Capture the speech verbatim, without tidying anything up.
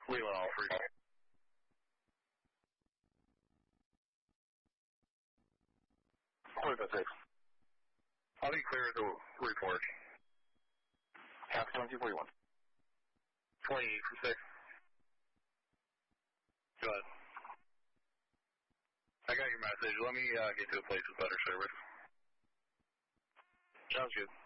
Leland Alfred. Clear to six. I'll be clear to report. Half twenty forty-one. twenty-eight for six. Go ahead. I got your message. Let me uh, get to a place with better service. Sounds good.